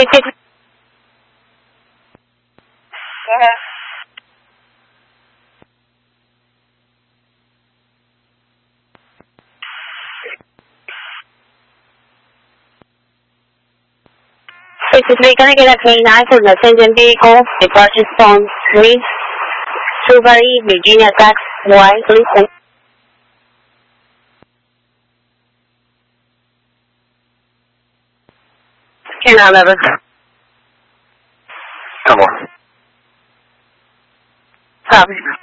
ahead. We're gonna get a K9 from the Ascension vehicle. Departure zone 3, Subaru, Virginia tax Y, please. K9 11. Come on. Copy.